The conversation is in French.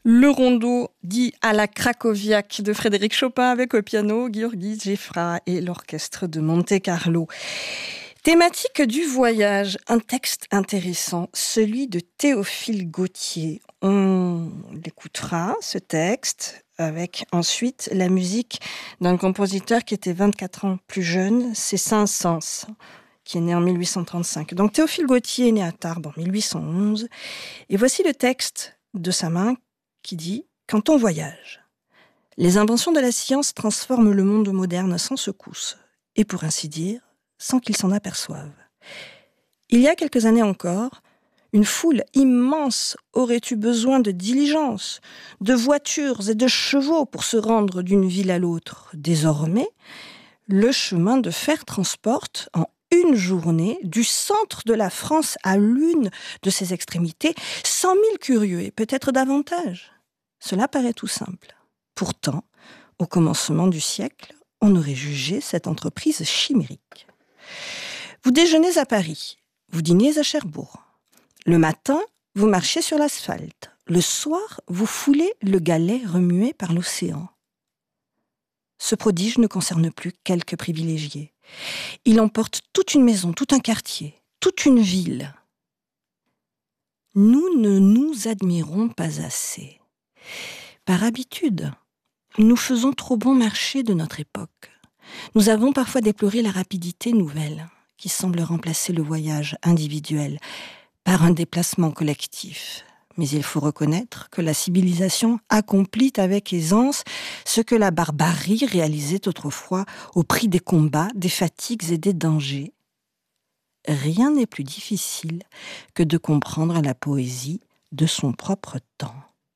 Le rondo dit à la Krakowiak de Frédéric Chopin avec au piano György Gefra et l'orchestre de Monte-Carlo. Thématique du voyage, un texte intéressant, celui de Théophile Gautier. On l'écoutera, ce texte, avec ensuite la musique d'un compositeur qui était 24 ans plus jeune, c'est Saint-Saëns, qui est né en 1835. Donc Théophile Gautier est né à Tarbes en 1811. Et voici le texte de sa main qui dit « Quand on voyage, les inventions de la science transforment le monde moderne sans secousse, et pour ainsi dire, sans qu'ils s'en aperçoivent. Il y a quelques années encore, une foule immense aurait eu besoin de diligences, de voitures et de chevaux pour se rendre d'une ville à l'autre. Désormais, le chemin de fer transporte en une journée, du centre de la France à l'une de ses extrémités, 100 000 curieux et peut-être davantage. Cela paraît tout simple. Pourtant, au commencement du siècle, on aurait jugé cette entreprise chimérique. Vous déjeunez à Paris, vous dînez à Cherbourg. Le matin, vous marchez sur l'asphalte. Le soir, vous foulez le galet remué par l'océan. Ce prodige ne concerne plus quelques privilégiés. Il emporte toute une maison, tout un quartier, toute une ville. Nous ne nous admirons pas assez. Par habitude, nous faisons trop bon marché de notre époque. Nous avons parfois déploré la rapidité nouvelle qui semble remplacer le voyage individuel par un déplacement collectif. Mais il faut reconnaître que la civilisation accomplit avec aisance ce que la barbarie réalisait autrefois au prix des combats, des fatigues et des dangers. Rien n'est plus difficile que de comprendre la poésie de son propre temps.